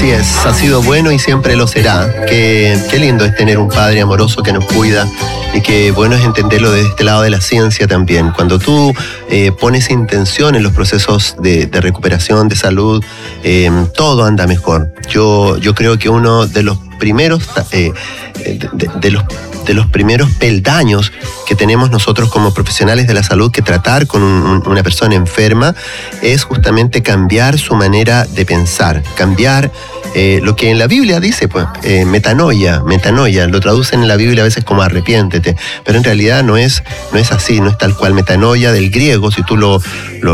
Así es, ha sido bueno y siempre lo será. Qué lindo es tener un padre amoroso que nos cuida y qué bueno es entenderlo desde este lado de la ciencia también. Cuando tú pones intención en los procesos de recuperación, de salud, todo anda mejor. Yo creo que uno de los primeros de los primeros peldaños que tenemos nosotros como profesionales de la salud que tratar con una persona enferma es justamente cambiar su manera de pensar, cambiar lo que en la Biblia dice, pues, metanoia, lo traducen en la Biblia a veces como arrepiéntete, pero en realidad no es así, no es tal cual. Metanoia del griego, si tú lo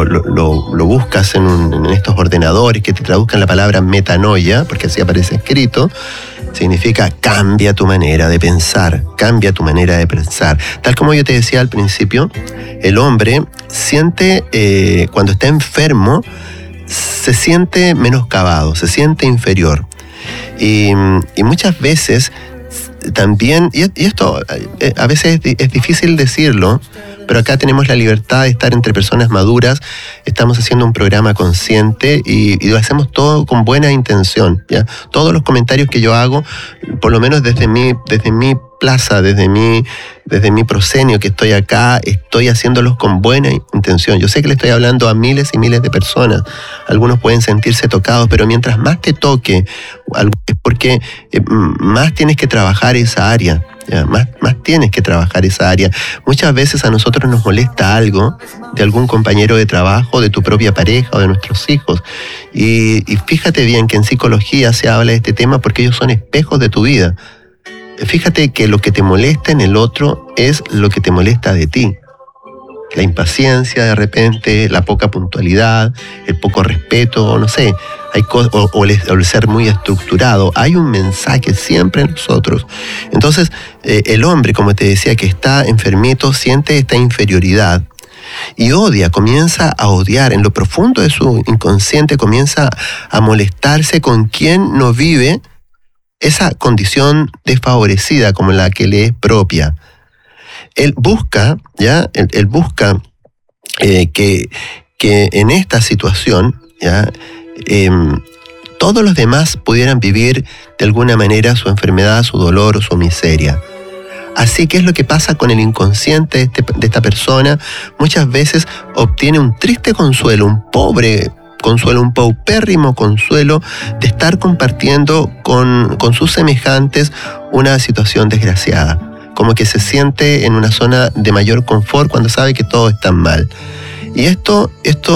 buscas en estos ordenadores que te traduzcan la palabra metanoia, porque así aparece escrito, significa cambia tu manera de pensar, cambia tu manera de pensar. Tal como yo te decía al principio, el hombre siente, cuando está enfermo, se siente menoscabado, se siente inferior. Y muchas veces también, y esto a veces es difícil decirlo, pero acá tenemos la libertad de estar entre personas maduras, estamos haciendo un programa consciente y lo hacemos todo con buena intención, ¿ya? Todos los comentarios que yo hago, por lo menos desde mi plaza, desde mi proscenio que estoy acá, estoy haciéndolos con buena intención. Yo sé que le estoy hablando a miles y miles de personas, algunos pueden sentirse tocados, pero mientras más te toque, es porque más tienes que trabajar esa área. Ya, más tienes que trabajar esa área. Muchas veces a nosotros nos molesta algo de algún compañero de trabajo, de tu propia pareja o de nuestros hijos. Y fíjate bien que en psicología se habla de este tema porque ellos son espejos de tu vida. Fíjate que lo que te molesta en el otro es lo que te molesta de ti. La impaciencia de repente, la poca puntualidad, el poco respeto, no sé, hay o el ser muy estructurado. Hay un mensaje siempre en nosotros. Entonces, el hombre, como te decía, que está enfermito, siente esta inferioridad y comienza a odiar. En lo profundo de su inconsciente comienza a molestarse con quien no vive esa condición desfavorecida como la que le es propia. Él busca, que en esta situación, todos los demás pudieran vivir de alguna manera su enfermedad, su dolor o su miseria. Así que es lo que pasa con el inconsciente de esta persona. Muchas veces obtiene un triste consuelo, un pobre consuelo, un paupérrimo consuelo de estar compartiendo con sus semejantes una situación desgraciada. Como que se siente en una zona de mayor confort cuando sabe que todo está mal. Y esto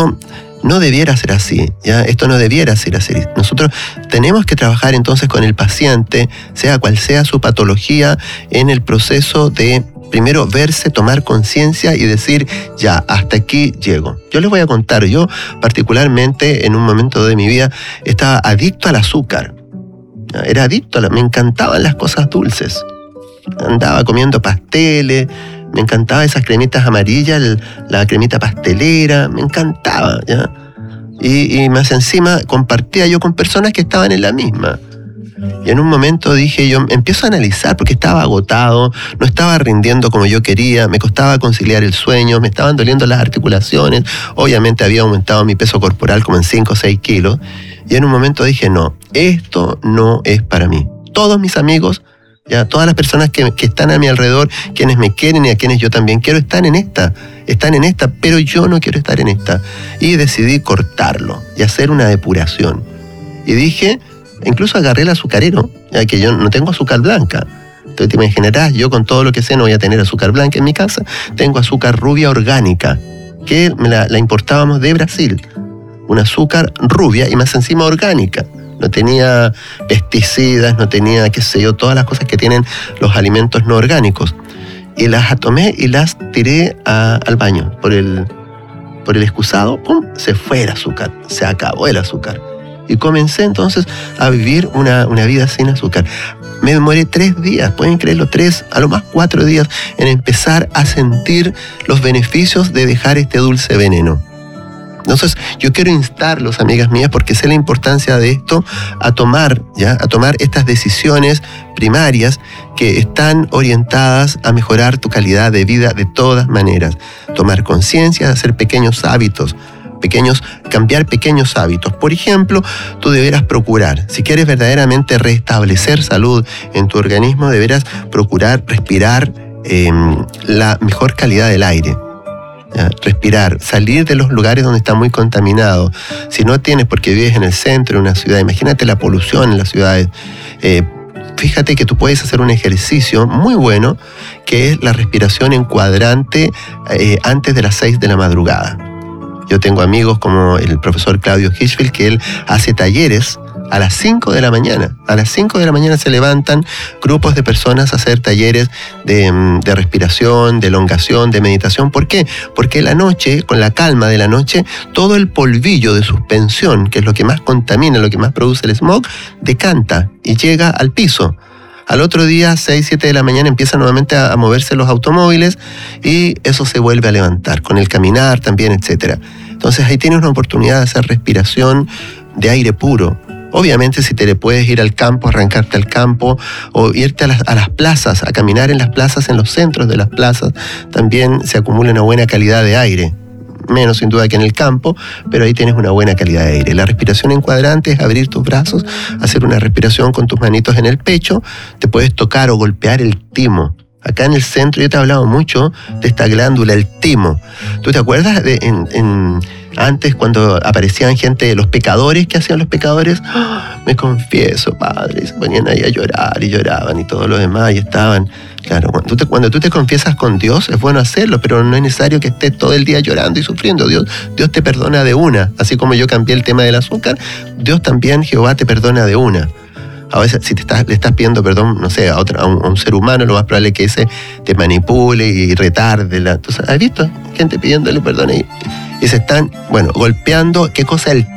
no debiera ser así, ¿ya? Esto no debiera ser así. Nosotros tenemos que trabajar entonces con el paciente, sea cual sea su patología, en el proceso de primero verse, tomar conciencia y decir, ya, hasta aquí llego. Yo les voy a contar, yo particularmente en un momento de mi vida estaba adicto al azúcar. Era adicto, me encantaban las cosas dulces. Andaba comiendo pasteles, me encantaba esas cremitas amarillas, la cremita pastelera, me encantaba, ¿ya? Y más encima compartía yo con personas que estaban en la misma. Y en un momento dije, yo empiezo a analizar porque estaba agotado, no estaba rindiendo como yo quería, me costaba conciliar el sueño, me estaban doliendo las articulaciones, obviamente había aumentado mi peso corporal como en 5 o 6 kilos, y en un momento dije, no, esto no es para mí. Todos mis amigos, ya todas las personas que están a mi alrededor, quienes me quieren y a quienes yo también quiero, están en esta, pero yo no quiero estar en esta. Y decidí cortarlo y hacer una depuración. Y dije, incluso agarré el azucarero, ya que yo no tengo azúcar blanca. Entonces te imaginarás, yo con todo lo que sé no voy a tener azúcar blanca en mi casa. Tengo azúcar rubia orgánica, que la importábamos de Brasil. Un azúcar rubia y más encima orgánica. No tenía pesticidas, no tenía, todas las cosas que tienen los alimentos no orgánicos. Y las tomé y las tiré al baño. Por el excusado, ¡pum!, se fue el azúcar, se acabó el azúcar. Y comencé entonces a vivir una vida sin azúcar. Me demoré 3 días, pueden creerlo, 3, a lo más 4 días, en empezar a sentir los beneficios de dejar este dulce veneno. Entonces, yo quiero instarlos, amigas mías, porque sé la importancia de esto, a tomar estas decisiones primarias que están orientadas a mejorar tu calidad de vida de todas maneras. Tomar conciencia, de hacer pequeños hábitos cambiar pequeños hábitos. Por ejemplo, tú deberás procurar, si quieres verdaderamente restablecer salud en tu organismo, deberás procurar respirar la mejor calidad del aire. Respirar, salir de los lugares donde está muy contaminado. Si no tienes, porque vives en el centro de una ciudad, imagínate la polución en las ciudades. Fíjate que tú puedes hacer un ejercicio muy bueno, que es la respiración en cuadrante antes de las 6 de la madrugada. Yo tengo amigos como el profesor Claudio Hirschfeld, que él hace talleres a las 5 de la mañana. A las 5 de la mañana se levantan grupos de personas a hacer talleres de respiración, de elongación, de meditación. ¿Por qué? Porque la noche, con la calma de la noche, todo el polvillo de suspensión, que es lo que más contamina, lo que más produce el smog, decanta y llega al piso. Al otro día, 6, 7 de la mañana, empiezan nuevamente a moverse los automóviles y eso se vuelve a levantar, con el caminar también, etc. Entonces ahí tienes una oportunidad de hacer respiración de aire puro. Obviamente, si te le puedes ir al campo, arrancarte al campo, o irte a las plazas, a caminar en las plazas, en los centros de las plazas, también se acumula una buena calidad de aire. Menos sin duda que en el campo, pero ahí tienes una buena calidad de aire. La respiración en cuadrante es abrir tus brazos, hacer una respiración con tus manitos en el pecho, te puedes tocar o golpear el timo. Acá en el centro yo te he hablado mucho de esta glándula, el timo. ¿Tú te acuerdas de antes cuando aparecían gente, los pecadores? ¿Qué hacían los pecadores? ¡Oh, me confieso, padre! Y se ponían ahí a llorar y lloraban y todo lo demás y estaban... Claro, cuando tú te confiesas con Dios es bueno hacerlo, pero no es necesario que estés todo el día llorando y sufriendo. Dios te perdona de una. Así como yo cambié el tema del azúcar, Dios también, Jehová, te perdona de una. A veces si le estás pidiendo perdón, no sé, a un ser humano, lo más probable es que ese te manipule y retarde. Entonces, ¿has visto gente pidiéndole perdón y se están, golpeando? ¿Qué cosa? El